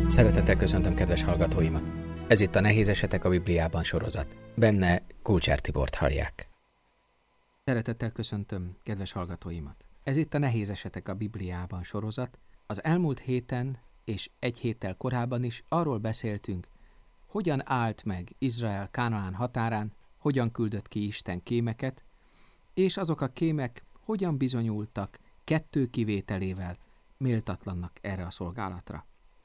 Szeretettel köszöntöm kedves hallgatóimat! Ez itt a Nehéz esetek a Bibliában sorozat. Benne Kulcsár Tibort hallják. Szeretettel köszöntöm kedves hallgatóimat! Ez itt a Nehéz esetek a Bibliában sorozat. Az elmúlt héten és egy héttel korábban is arról beszéltünk, hogyan állt meg Izrael Kánaán határán, hogyan küldött ki Isten kémeket, és azok a kémek hogyan bizonyultak 2 kivételével méltatlannak erre a szolgálatra.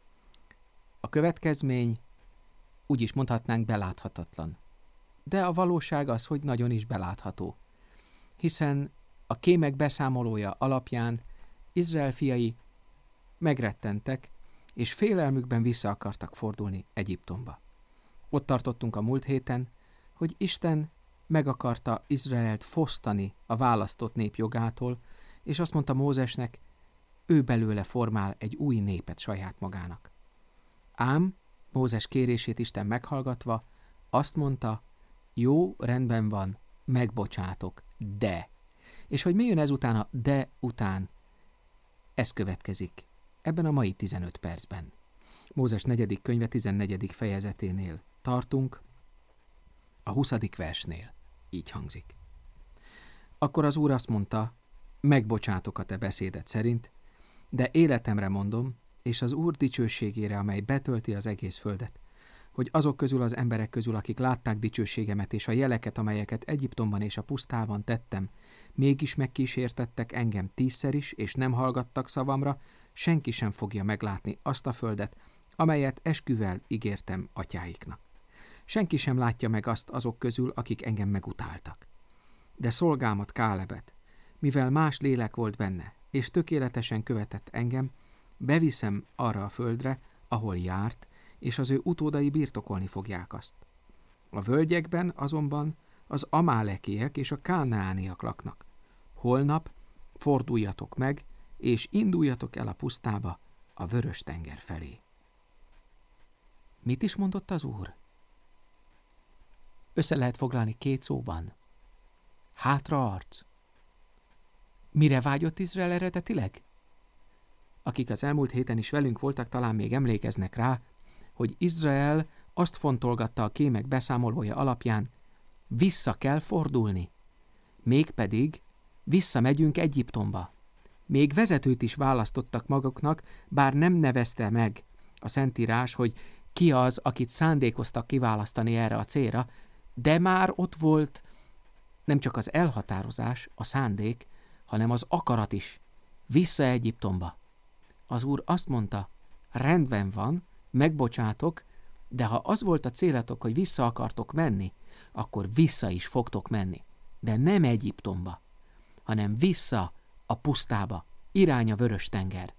A következmény úgy is mondhatnánk beláthatatlan. De a valóság az, hogy nagyon is belátható. Hiszen a kémek beszámolója alapján Izrael fiai megrettentek, és félelmükben vissza akartak fordulni Egyiptomba. Ott tartottunk a múlt héten, hogy Isten meg akarta Izraelt fosztani a választott nép jogától, és azt mondta Mózesnek, ő belőle formál egy új népet saját magának. Ám Mózes kérését Isten meghallgatva azt mondta, jó, rendben van, megbocsátok, de. És hogy mi jön ezután a de után, ez következik ebben a mai 15 percben. Mózes 4. könyve 14. fejezeténél tartunk, a 20. versnél így hangzik. Akkor az Úr azt mondta, megbocsátok a te beszédet szerint, de életemre mondom, és az Úr dicsőségére, amely betölti az egész földet, hogy azok közül az emberek közül, akik látták dicsőségemet és a jeleket, amelyeket Egyiptomban és a pusztában tettem, mégis megkísértettek engem 10-szer is, és nem hallgattak szavamra, senki sem fogja meglátni azt a földet, amelyet esküvel ígértem atyáiknak. Senki sem látja meg azt azok közül, akik engem megutáltak. De szolgámat Kálebet, mivel más lélek volt benne, és tökéletesen követett engem, beviszem arra a földre, ahol járt, és az ő utódai birtokolni fogják azt. A völgyekben azonban az amálekiek és a kánaániak laknak. Holnap forduljatok meg, és induljatok el a pusztába, a Vörös-tenger felé. Mit is mondott az Úr? Össze lehet foglalni 2 szóban. Hátraarc. Mire vágyott Izrael eredetileg? Akik az elmúlt héten is velünk voltak, talán még emlékeznek rá, hogy Izrael azt fontolgatta a kémek beszámolója alapján, vissza kell fordulni. Mégpedig visszamegyünk Egyiptomba. Még vezetőt is választottak maguknak, bár nem nevezte meg a Szentírás, hogy ki az, akit szándékoztak kiválasztani erre a célra, de már ott volt nem csak az elhatározás, a szándék, hanem az akarat is. Vissza Egyiptomba. Az Úr azt mondta, rendben van, megbocsátok, de ha az volt a célatok, hogy vissza akartok menni, akkor vissza is fogtok menni. De nem Egyiptomba, hanem vissza a pusztába, irány a Vörös-tenger.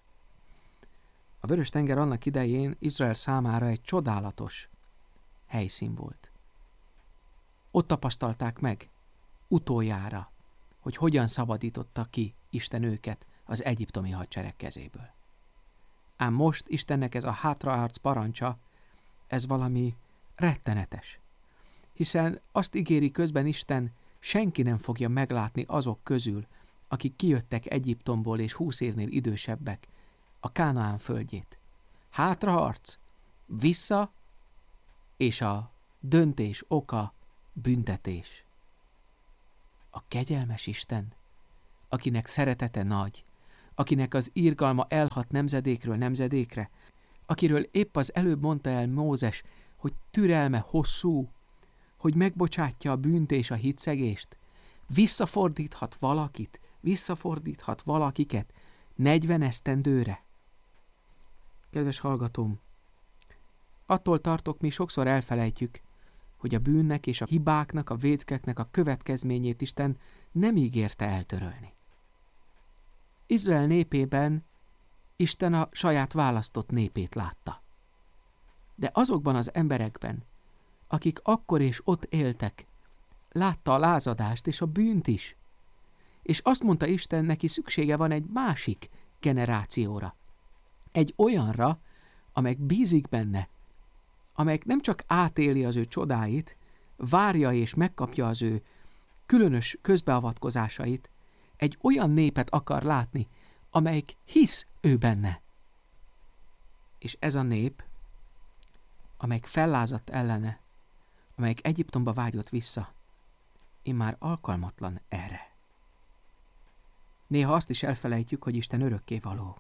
A Vörös-tenger annak idején Izrael számára egy csodálatos helyszín volt. Ott tapasztalták meg utoljára, hogy hogyan szabadította ki Isten őket az egyiptomi hadsereg kezéből. Ám most Istennek ez a hátraarc parancsa, ez valami rettenetes. Hiszen azt ígéri közben Isten, senki nem fogja meglátni azok közül, akik kijöttek Egyiptomból és 20 évnél idősebbek, a Kánaán földjét. Hátraarc, vissza, és a döntés oka büntetés. A kegyelmes Isten, akinek szeretete nagy, akinek az irgalma elhat nemzedékről nemzedékre, akiről épp az előbb mondta el Mózes, hogy türelme hosszú, hogy megbocsátja a bűnt és a hitszegést, visszafordíthat valakit, visszafordíthat valakiket 40 esztendőre. Kedves hallgatóm, attól tartok, mi sokszor elfelejtjük, hogy a bűnnek és a hibáknak, a vétkeknek a következményét Isten nem ígérte eltörölni. Izrael népében Isten a saját választott népét látta. De azokban az emberekben, akik akkor és ott éltek, látta a lázadást és a bűnt is. És azt mondta Isten, neki szüksége van egy másik generációra. Egy olyanra, amely bízik benne, amely nem csak átéli az ő csodáit, várja és megkapja az ő különös közbeavatkozásait, egy olyan népet akar látni, amelyik hisz ő benne. És ez a nép, amelyik fellázadt ellene, amelyik Egyiptomba vágyott vissza, immár alkalmatlan erre. Néha azt is elfelejtjük, hogy Isten örökkévaló.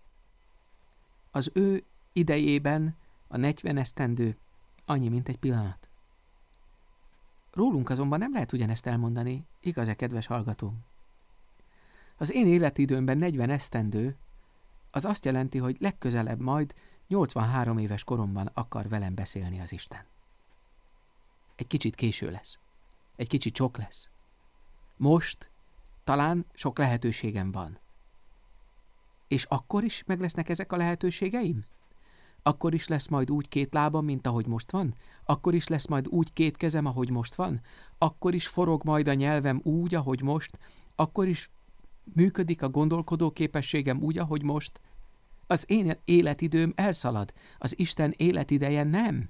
Az ő idejében a 40 esztendő annyi, mint egy pillanat. Rólunk azonban nem lehet ugyanezt elmondani, igaz-e, kedves hallgatóm? Az én életidőmben 40 esztendő az azt jelenti, hogy legközelebb majd 83 éves koromban akar velem beszélni az Isten. Egy kicsit késő lesz. Egy kicsit sok lesz. Most talán sok lehetőségem van. És akkor is meg lesznek ezek a lehetőségeim? Akkor is lesz majd úgy 2 lábam, mint ahogy most van? Akkor is lesz majd úgy 2 kezem, ahogy most van? Akkor is forog majd a nyelvem úgy, ahogy most? Akkor is működik a gondolkodó képességem úgy, ahogy most? Az én életidőm elszalad, az Isten életideje nem.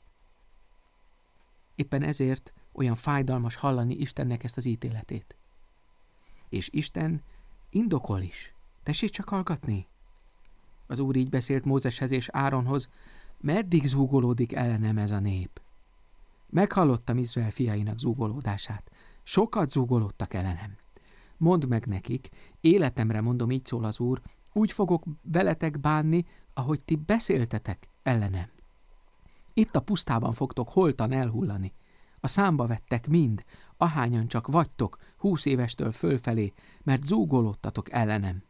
Éppen ezért olyan fájdalmas hallani Istennek ezt az ítéletét. És Isten indokol is. Tessék csak hallgatni. Az Úr így beszélt Mózeshez és Áronhoz, meddig zúgolódik ellenem ez a nép? Meghallottam Izrael fiainak zúgolódását. Sokat zúgolódtak ellenem. Mondd meg nekik, életemre mondom, így szól az Úr, úgy fogok veletek bánni, ahogy ti beszéltetek ellenem. Itt a pusztában fogtok holtan elhullani. A számba vettek mind, ahányan csak vagytok, 20 évestől fölfelé, mert zúgolódtatok ellenem.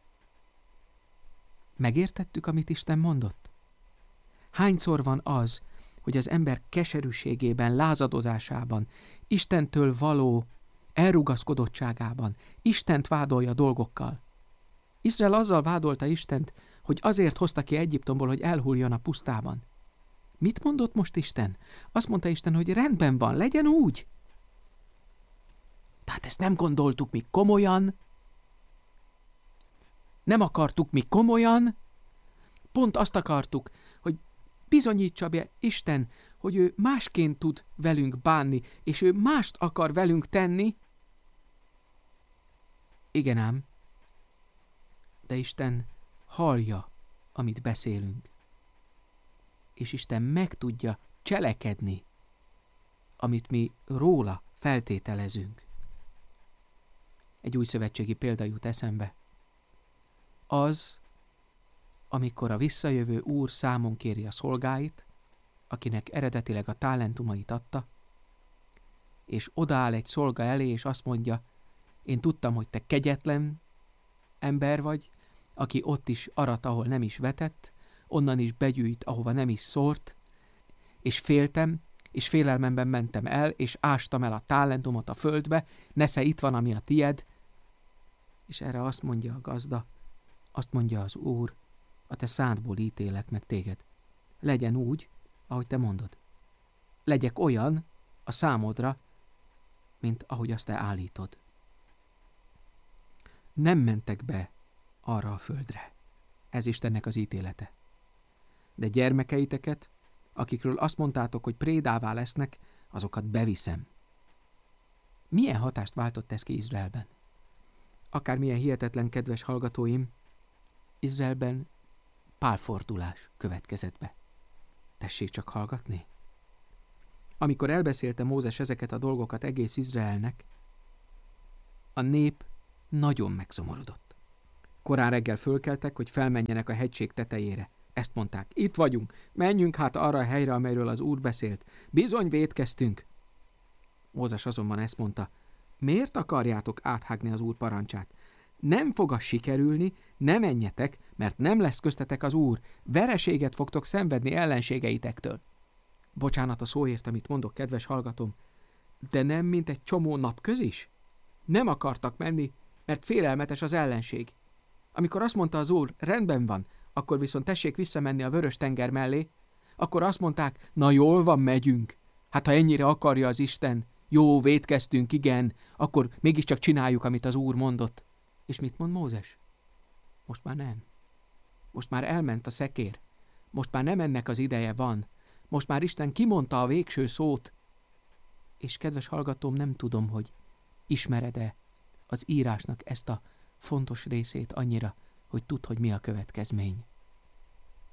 Megértettük, amit Isten mondott? Hányszor van az, hogy az ember keserűségében, lázadozásában, Istentől való elrugaszkodottságában Istent vádolja dolgokkal? Izrael azzal vádolta Istent, hogy azért hozta ki Egyiptomból, hogy elhulljon a pusztában. Mit mondott most Isten? Azt mondta Isten, hogy rendben van, legyen úgy. Tehát ezt nem gondoltuk mi komolyan, nem akartuk mi komolyan, pont azt akartuk, hogy bizonyítsa be Isten, hogy ő másként tud velünk bánni, és ő mást akar velünk tenni. Igen ám, de Isten hallja, amit beszélünk. És Isten meg tudja cselekedni, amit mi róla feltételezünk. Egy új szövetségi példa jut eszembe. Az, amikor a visszajövő Úr számon kéri a szolgáit, akinek eredetileg a talentumait adta, és odaáll egy szolga elé, és azt mondja, én tudtam, hogy te kegyetlen ember vagy, aki ott is arat, ahol nem is vetett, onnan is begyűjt, ahova nem is szórt, és féltem, és félelmemben mentem el, és ástam el a talentumot a földbe, nesze itt van, ami a tied. És erre azt mondja a gazda, azt mondja az Úr, a te szádból ítélek meg téged. Legyen úgy, ahogy te mondod. Legyek olyan a számodra, mint ahogy azt te állítod. Nem mentek be arra a földre. Ez Istennek az ítélete. De gyermekeiteket, akikről azt mondtátok, hogy prédává lesznek, azokat beviszem. Milyen hatást váltott ez ki Izraelben? Akármilyen hihetetlen, kedves hallgatóim, Izraelben pálfordulás következett be. Tessék csak hallgatni. Amikor elbeszélte Mózes ezeket a dolgokat egész Izraelnek, a nép nagyon megszomorodott. Korán reggel fölkeltek, hogy felmenjenek a hegység tetejére. Ezt mondták, itt vagyunk, menjünk hát arra a helyre, amelyről az Úr beszélt. Bizony vétkeztünk. Mózes azonban ezt mondta, miért akarjátok áthágni az Úr parancsát? Nem fog az sikerülni, ne menjetek, mert nem lesz köztetek az Úr. Vereséget fogtok szenvedni ellenségeitektől. Bocsánat a szóért, amit mondok, kedves hallgatom, de nem mint egy csomó napköz is? Nem akartak menni, mert félelmetes az ellenség. Amikor azt mondta az Úr, rendben van, akkor viszont tessék visszamenni a Vörös-tenger mellé, akkor azt mondták, na jól van, megyünk. Hát ha ennyire akarja az Isten, jó, vétkeztünk, igen, akkor mégiscsak csináljuk, amit az Úr mondott. És mit mond Mózes? Most már nem. Most már elment a szekér. Most már nem ennek az ideje van. Most már Isten kimondta a végső szót. És kedves hallgatóm, nem tudom, hogy ismered-e az írásnak ezt a fontos részét annyira, hogy tudd, hogy mi a következmény.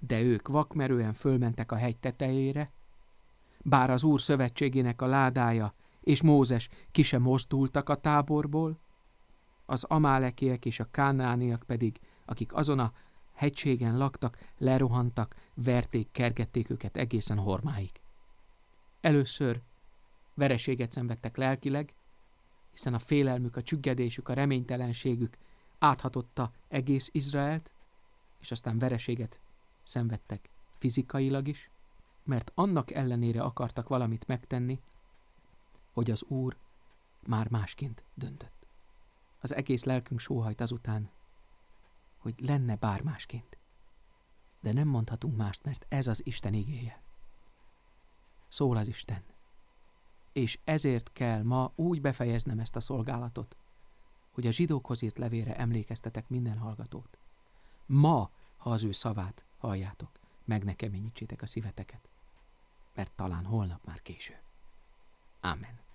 De ők vakmerően fölmentek a hegy tetejére, bár az Úr szövetségének a ládája és Mózes ki sem mozdultak a táborból, az amálekiek és a kánaániak pedig, akik azon a hegységen laktak, lerohantak, verték, kergették őket egészen Hormáig. Először vereséget szenvedtek lelkileg, hiszen a félelmük, a csüggedésük, a reménytelenségük áthatotta egész Izraelt, és aztán vereséget szenvedtek fizikailag is, mert annak ellenére akartak valamit megtenni, hogy az Úr már másként döntött. Az egész lelkünk sóhajt azután, hogy lenne bár másként. De nem mondhatunk mást, mert ez az Isten igéje. Szól az Isten. És ezért kell ma úgy befejeznem ezt a szolgálatot, hogy a zsidókhoz írt levélre emlékeztetek minden hallgatót. Ma, ha az ő szavát halljátok, meg ne keményítsétek a szíveteket, mert talán holnap már késő. Amen.